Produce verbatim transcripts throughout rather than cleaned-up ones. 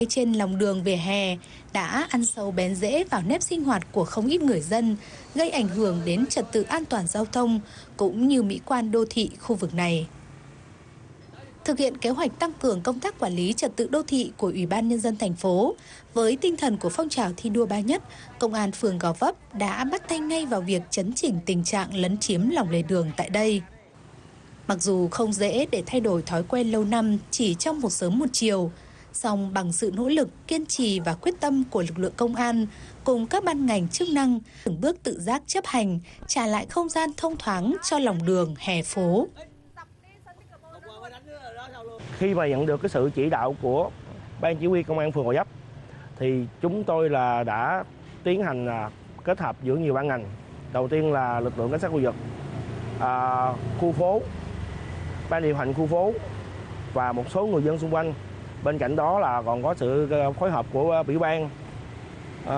trên lòng đường vỉa hè đã ăn sâu bén rễ vào nếp sinh hoạt của không ít người dân, gây ảnh hưởng đến trật tự an toàn giao thông cũng như mỹ quan đô thị khu vực này. Thực hiện kế hoạch tăng cường công tác quản lý trật tự đô thị của Ủy ban Nhân dân thành phố, với tinh thần của phong trào thi đua ba nhất, Công an phường Gò Vấp đã bắt tay ngay vào việc chấn chỉnh tình trạng lấn chiếm lòng lề đường tại đây. Mặc dù không dễ để thay đổi thói quen lâu năm chỉ trong một sớm một chiều, song bằng sự nỗ lực, kiên trì và quyết tâm của lực lượng công an cùng các ban ngành chức năng, từng bước tự giác chấp hành, trả lại không gian thông thoáng cho lòng đường, hè phố. Khi mà nhận được cái sự chỉ đạo của Ban Chỉ huy Công an phường Gò Vấp thì chúng tôi là đã tiến hành kết hợp giữa nhiều ban ngành. Đầu tiên là lực lượng cảnh sát khu vực, à, khu phố, ban điều hành khu phố và một số người dân xung quanh. Bên cạnh đó là còn có sự phối hợp của ủy ban, à,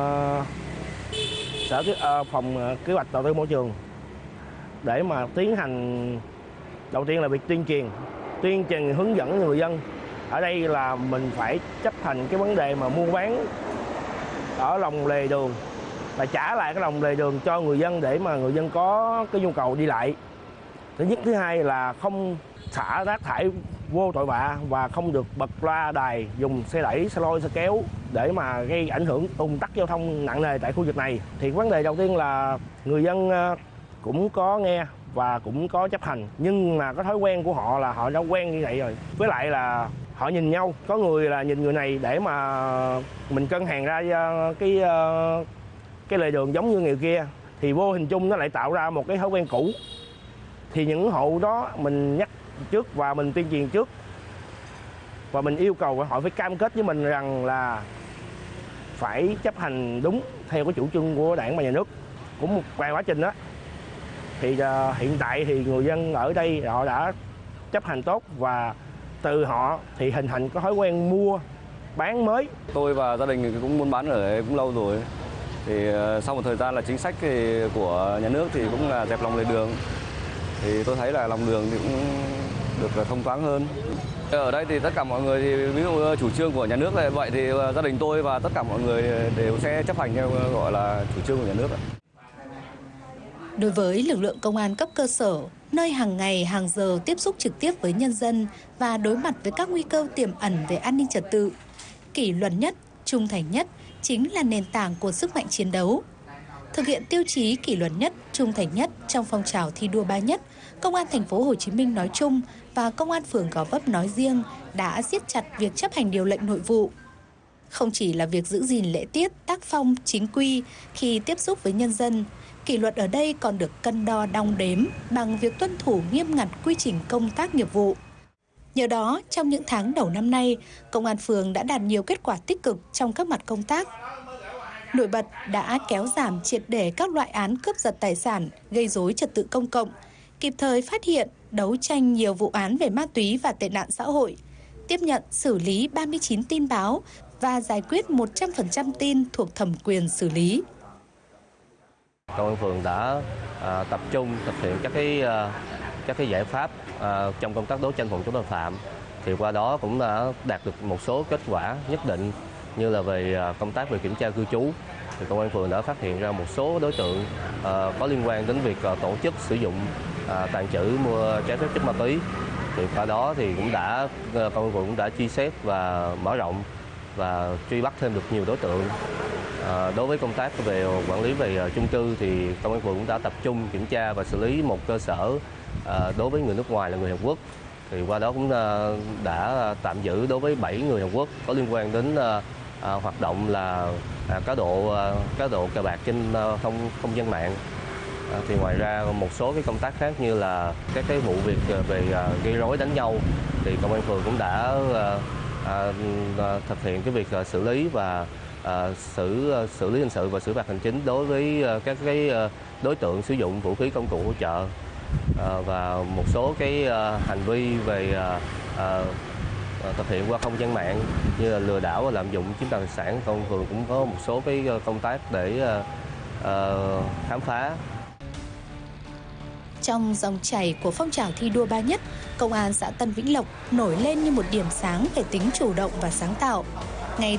sở à, phòng kế hoạch đầu tư môi trường để mà tiến hành. Đầu tiên là việc tuyên truyền, tuyên truyền hướng dẫn người dân. Ở đây là mình phải chấp hành cái vấn đề mà mua bán ở lòng lề đường, và trả lại cái lòng lề đường cho người dân để mà người dân có cái nhu cầu đi lại. Thứ nhất, thứ hai là không xả rác thải vô tội vạ và không được bật loa đài, dùng xe đẩy, xe lôi, xe kéo để mà gây ảnh hưởng ùn tắc giao thông nặng nề tại khu vực này. Thì vấn đề đầu tiên là người dân cũng có nghe và cũng có chấp hành, nhưng mà cái thói quen của họ là họ đã quen như vậy rồi. Với lại là họ nhìn nhau, có người là nhìn người này để mà mình cân hàng ra cái cái lề đường giống như người kia, thì vô hình chung nó lại tạo ra một cái thói quen cũ. Thì những hộ đó mình nhắc trước và mình tuyên truyền trước, và mình yêu cầu họ phải cam kết với mình rằng là phải chấp hành đúng theo cái chủ trương của Đảng và Nhà nước. Cũng một vài quá trình đó thì uh, hiện tại thì người dân ở đây họ đã chấp hành tốt, và từ họ thì hình thành có thói quen mua bán mới. Tôi và gia đình cũng buôn bán ở đây cũng lâu rồi. Thì uh, sau một thời gian là chính sách thì của nhà nước thì cũng là dẹp lòng lề đường. Thì tôi thấy là lòng đường thì cũng được thông thoáng hơn. Ở đây thì tất cả mọi người thì ví dụ chủ trương của nhà nước là vậy thì gia đình tôi và tất cả mọi người đều sẽ chấp hành theo gọi là chủ trương của nhà nước. Đối với lực lượng công an cấp cơ sở, nơi hàng ngày hàng giờ tiếp xúc trực tiếp với nhân dân và đối mặt với các nguy cơ tiềm ẩn về an ninh trật tự, kỷ luật nhất, trung thành nhất chính là nền tảng của sức mạnh chiến đấu. Thực hiện tiêu chí kỷ luật nhất, trung thành nhất trong phong trào thi đua ba nhất, Công an thành phố Hồ Chí Minh nói chung và Công an phường Gò Vấp nói riêng đã siết chặt việc chấp hành điều lệnh nội vụ. Không chỉ là việc giữ gìn lễ tiết, tác phong, chính quy khi tiếp xúc với nhân dân, kỷ luật ở đây còn được cân đo đong đếm bằng việc tuân thủ nghiêm ngặt quy trình công tác nghiệp vụ. Nhờ đó, trong những tháng đầu năm nay, Công an phường đã đạt nhiều kết quả tích cực trong các mặt công tác. Nổi bật đã kéo giảm triệt để các loại án cướp giật tài sản, gây rối trật tự công cộng, kịp thời phát hiện, đấu tranh nhiều vụ án về ma túy và tệ nạn xã hội, tiếp nhận xử lý ba mươi chín tin báo và giải quyết một trăm phần trăm tin thuộc thẩm quyền xử lý. Công an phường đã à, tập trung thực hiện các cái à, các cái giải pháp à, trong công tác đấu tranh phòng chống tội phạm, thì qua đó cũng đã đạt được một số kết quả nhất định, như là về à, công tác về kiểm tra cư trú, thì công an phường đã phát hiện ra một số đối tượng à, có liên quan đến việc à, tổ chức sử dụng à, tàng trữ mua trái phép chất ma túy, thì qua đó thì cũng đã công an phường cũng đã truy xét và mở rộng và truy bắt thêm được nhiều đối tượng. À, đối với công tác về quản lý về chung cư thì công an phường cũng đã tập trung kiểm tra và xử lý một cơ sở à, đối với người nước ngoài là người Hàn Quốc, thì qua đó cũng à, đã tạm giữ đối với bảy người Hàn Quốc có liên quan đến à, à, hoạt động là à, cá độ à, cá độ cờ bạc trên à, không không gian mạng. À, thì ngoài ra một số cái công tác khác như là các cái vụ việc về à, gây rối đánh nhau thì công an phường cũng đã à, à, thực hiện cái việc à, xử lý và À, xử xử lý hình sự và xử phạt hành chính đối với uh, các cái uh, đối tượng sử dụng vũ khí công cụ hỗ trợ, à, và một số cái uh, hành vi về uh, uh, thực hiện qua không gian mạng như là lừa đảo và lạm dụng chiếm đoạt tài sản. Công an phường cũng có một số cái công tác để uh, uh, khám phá. Trong dòng chảy của phong trào thi đua ba nhất, Công an xã Tân Vĩnh Lộc nổi lên như một điểm sáng về tính chủ động và sáng tạo.